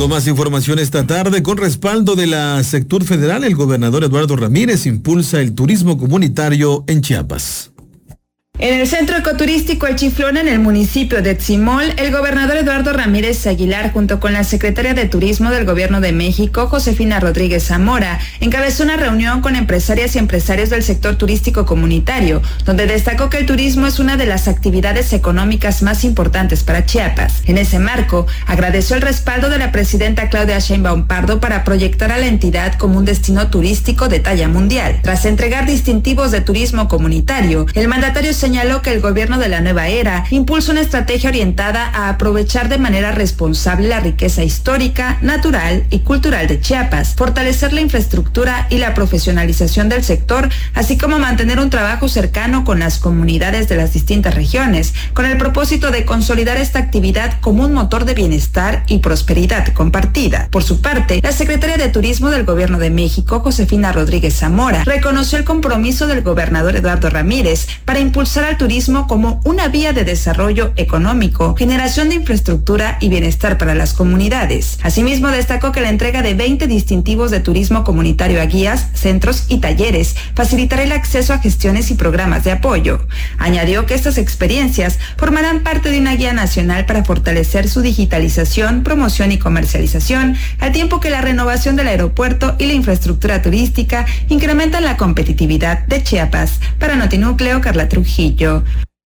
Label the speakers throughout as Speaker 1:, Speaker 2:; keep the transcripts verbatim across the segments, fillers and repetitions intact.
Speaker 1: con más información esta tarde. Con respaldo de la sector federal, el gobernador Eduardo Ramírez impulsa el turismo comunitario en Chiapas.
Speaker 2: En el centro ecoturístico El Chiflón, en el municipio de Tzimol, el gobernador Eduardo Ramírez Aguilar, junto con la secretaria de Turismo del Gobierno de México, Josefina Rodríguez Zamora, encabezó una reunión con empresarias y empresarios del sector turístico comunitario, donde destacó que el turismo es una de las actividades económicas más importantes para Chiapas. En ese marco, agradeció el respaldo de la presidenta Claudia Sheinbaum Pardo para proyectar a la entidad como un destino turístico de talla mundial. Tras entregar distintivos de turismo comunitario, el mandatario señaló Señaló que el gobierno de la nueva era impulsa una estrategia orientada a aprovechar de manera responsable la riqueza histórica, natural y cultural de Chiapas, fortalecer la infraestructura y la profesionalización del sector, así como mantener un trabajo cercano con las comunidades de las distintas regiones, con el propósito de consolidar esta actividad como un motor de bienestar y prosperidad compartida. Por su parte, la secretaria de Turismo del Gobierno de México, Josefina Rodríguez Zamora, reconoció el compromiso del gobernador Eduardo Ramírez para impulsar al turismo como una vía de desarrollo económico, generación de infraestructura y bienestar para las comunidades. Asimismo, destacó que la entrega de veinte distintivos de turismo comunitario a guías, centros y talleres facilitará el acceso a gestiones y programas de apoyo. Añadió que estas experiencias formarán parte de una guía nacional para fortalecer su digitalización, promoción y comercialización, al tiempo que la renovación del aeropuerto y la infraestructura turística incrementan la competitividad de Chiapas. Para Notinúcleo, Carla Trujillo. Con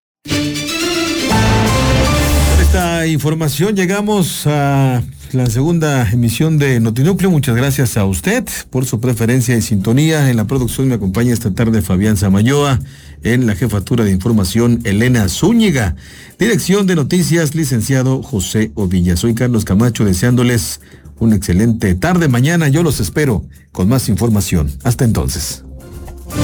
Speaker 1: esta información llegamos a la segunda emisión de Notinúcleo. Muchas gracias a usted por su preferencia y sintonía. En la producción me acompaña esta tarde Fabián Samayoa, en la jefatura de información Elena Zúñiga, dirección de noticias licenciado José Ovilla. Soy Carlos Camacho, deseándoles una excelente tarde. Mañana yo los espero con más información. Hasta entonces.